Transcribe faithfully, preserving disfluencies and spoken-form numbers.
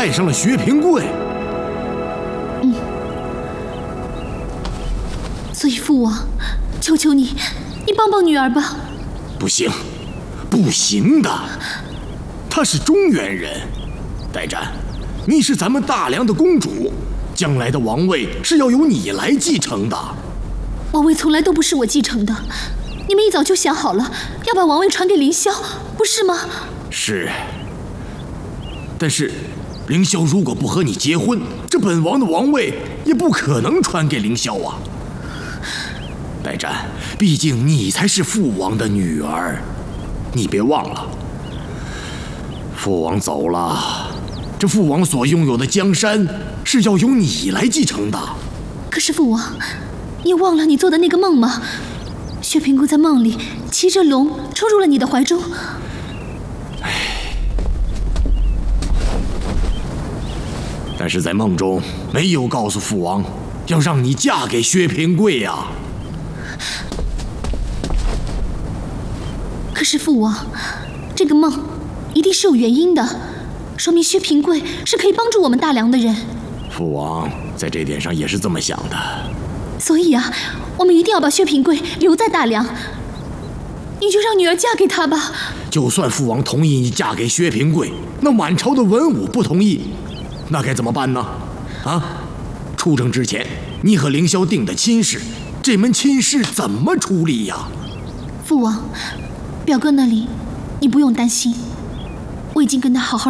爱上了薛平贵。 嗯。所以父王，求求你，你帮帮女儿吧。 不行，不行的。她是中原人，代战，你是咱们大梁的公主，将来的王位是要由你来继承的。 王位从来都不是我继承的，你们一早就想好了要把王位传给凌霄，不是吗？ 是。但是，凌霄如果不和你结婚，这本王的王位也不可能传给凌霄啊。代战，毕竟你才是父王的女儿，你别忘了，父王走了，这父王所拥有的江山是要由你来继承的。 可是父王，你忘了你做的那个梦吗？薛平贵在梦里骑着龙冲入了你的怀中。 唉，但是在梦中没有告诉父王要让你嫁给薛平贵呀、啊。 可是父王，这个梦一定是有原因的，说明薛平贵是可以帮助我们大梁的人。 父王在这点上也是这么想的。 所以啊，我们一定要把薛平贵留在大梁。你就让女儿嫁给他吧。 就算父王同意你嫁给薛平贵，那满朝的文武不同意，那该怎么办呢？啊，出征之前，你和凌霄定的亲事，这门亲事怎么处理呀？ 父王，表哥那里你不用担心，我已经跟他好好